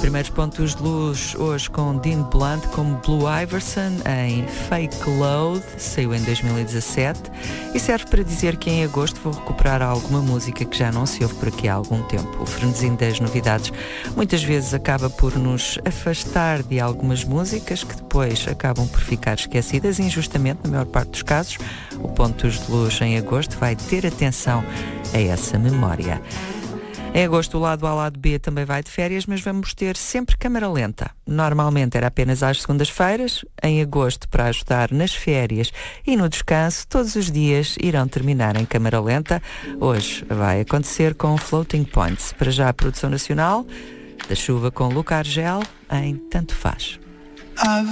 Primeiros pontos de luz hoje com Dean Blunt como Blue Iverson em Fake Load, saiu em 2017 e serve para dizer que em agosto vou recuperar alguma música que já não se ouve por aqui há algum tempo. O frenesim das novidades muitas vezes acaba por nos afastar de algumas músicas que depois acabam por ficar esquecidas injustamente, na maior parte dos casos. O Pontos de Luz em agosto vai ter atenção a essa memória. Em agosto o lado A, lado B também vai de férias, mas vamos ter sempre câmara lenta. Normalmente era apenas às segundas-feiras, em agosto para ajudar nas férias e no descanso, todos os dias irão terminar em câmara lenta. Hoje vai acontecer com Floating Points. Para já a produção nacional, da chuva com Luca Argel em Tanto Faz.